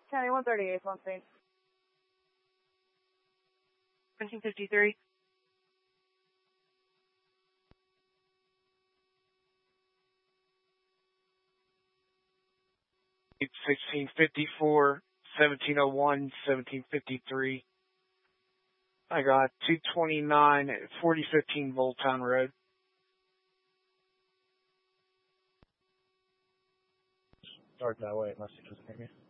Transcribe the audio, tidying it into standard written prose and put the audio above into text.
County 138, on scene. 1753. It's 1654, 1701, 1753. I got 229 at 4015 Voltown Road. Start that way unless he doesn't hear me.